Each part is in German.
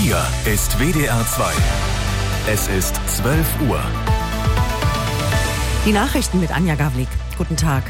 Hier ist WDR 2. Es ist 12 Uhr. Die Nachrichten mit Anja Gawlik. Guten Tag.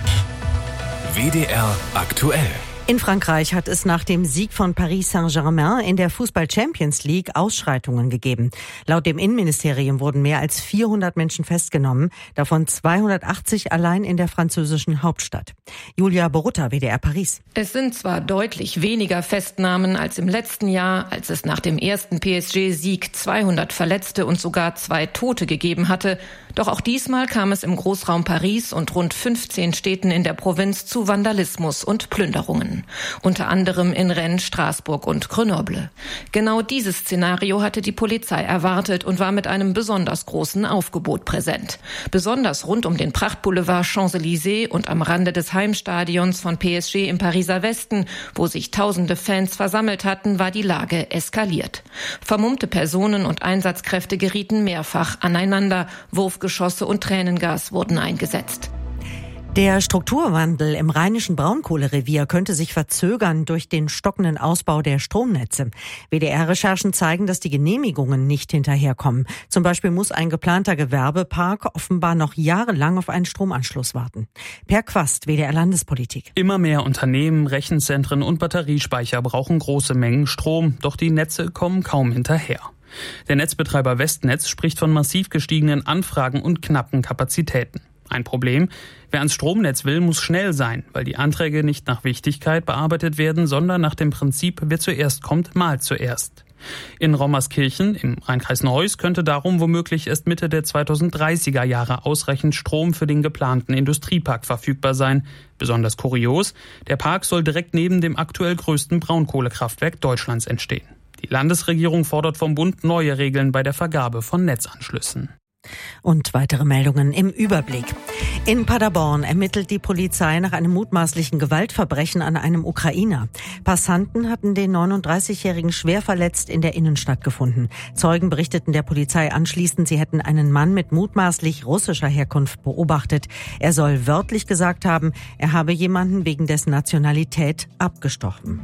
WDR aktuell. In Frankreich hat es nach dem Sieg von Paris Saint-Germain in der Fußball-Champions League Ausschreitungen gegeben. Laut dem Innenministerium wurden mehr als 400 Menschen festgenommen, davon 280 allein in der französischen Hauptstadt. Julia Borutta, WDR Paris. Es sind zwar deutlich weniger Festnahmen als im letzten Jahr, als es nach dem ersten PSG-Sieg 200 Verletzte und sogar 2 Tote gegeben hatte. Doch auch diesmal kam es im Großraum Paris und rund 15 Städten in der Provinz zu Vandalismus und Plünderungen. Unter anderem in Rennes, Straßburg und Grenoble. Genau dieses Szenario hatte die Polizei erwartet und war mit einem besonders großen Aufgebot präsent. Besonders rund um den Prachtboulevard Champs-Élysées und am Rande des Heimstadions von PSG im Pariser Westen, wo sich tausende Fans versammelt hatten, war die Lage eskaliert. Vermummte Personen und Einsatzkräfte gerieten mehrfach aneinander. Wurfgeschosse und Tränengas wurden eingesetzt. Der Strukturwandel im rheinischen Braunkohlerevier könnte sich verzögern durch den stockenden Ausbau der Stromnetze. WDR-Recherchen zeigen, dass die Genehmigungen nicht hinterherkommen. Zum Beispiel muss ein geplanter Gewerbepark offenbar noch jahrelang auf einen Stromanschluss warten. Per Quast, WDR Landespolitik. Immer mehr Unternehmen, Rechenzentren und Batteriespeicher brauchen große Mengen Strom, doch die Netze kommen kaum hinterher. Der Netzbetreiber Westnetz spricht von massiv gestiegenen Anfragen und knappen Kapazitäten. Ein Problem: Wer ans Stromnetz will, muss schnell sein, weil die Anträge nicht nach Wichtigkeit bearbeitet werden, sondern nach dem Prinzip, wer zuerst kommt, mahlt zuerst. In Rommerskirchen im Rheinkreis Neuss könnte darum womöglich erst Mitte der 2030er Jahre ausreichend Strom für den geplanten Industriepark verfügbar sein. Besonders kurios: Der Park soll direkt neben dem aktuell größten Braunkohlekraftwerk Deutschlands entstehen. Die Landesregierung fordert vom Bund neue Regeln bei der Vergabe von Netzanschlüssen. Und weitere Meldungen im Überblick. In Paderborn ermittelt die Polizei nach einem mutmaßlichen Gewaltverbrechen an einem Ukrainer. Passanten hatten den 39-Jährigen schwer verletzt in der Innenstadt gefunden. Zeugen berichteten der Polizei anschließend, sie hätten einen Mann mit mutmaßlich russischer Herkunft beobachtet. Er soll wörtlich gesagt haben, er habe jemanden wegen dessen Nationalität abgestochen.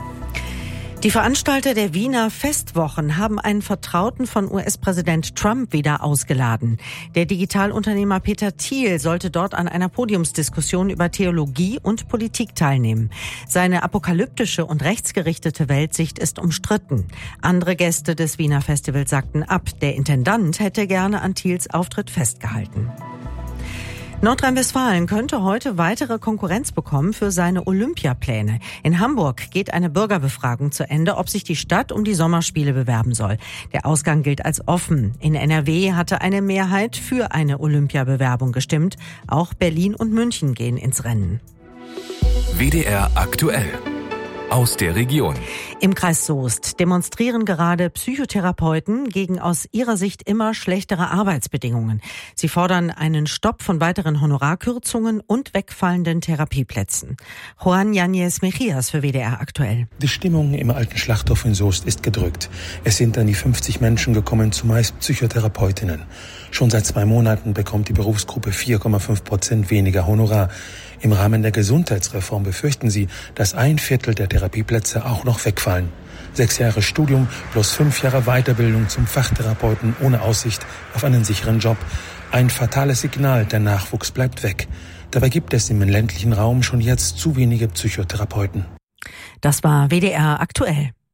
Die Veranstalter der Wiener Festwochen haben einen Vertrauten von US-Präsident Trump wieder ausgeladen. Der Digitalunternehmer Peter Thiel sollte dort an einer Podiumsdiskussion über Theologie und Politik teilnehmen. Seine apokalyptische und rechtsgerichtete Weltsicht ist umstritten. Andere Gäste des Wiener Festivals sagten ab. Der Intendant hätte gerne an Thiels Auftritt festgehalten. Nordrhein-Westfalen könnte heute weitere Konkurrenz bekommen für seine Olympiapläne. In Hamburg geht eine Bürgerbefragung zu Ende, ob sich die Stadt um die Sommerspiele bewerben soll. Der Ausgang gilt als offen. In NRW hatte eine Mehrheit für eine Olympiabewerbung gestimmt. Auch Berlin und München gehen ins Rennen. WDR aktuell. Aus der Region. Im Kreis Soest demonstrieren gerade Psychotherapeuten gegen aus ihrer Sicht immer schlechtere Arbeitsbedingungen. Sie fordern einen Stopp von weiteren Honorarkürzungen und wegfallenden Therapieplätzen. Juan Yáñez Mejías für WDR aktuell. Die Stimmung im alten Schlachthof in Soest ist gedrückt. Es sind an die 50 Menschen gekommen, zumeist Psychotherapeutinnen. Schon seit 2 Monaten bekommt die Berufsgruppe 4,5% weniger Honorar. Im Rahmen der Gesundheitsreform befürchten sie, dass 1/4 der Therapieplätze auch noch wegfallen. 6 Jahre Studium plus 5 Jahre Weiterbildung zum Fachtherapeuten ohne Aussicht auf einen sicheren Job. Ein fatales Signal, der Nachwuchs bleibt weg. Dabei gibt es im ländlichen Raum schon jetzt zu wenige Psychotherapeuten. Das war WDR aktuell.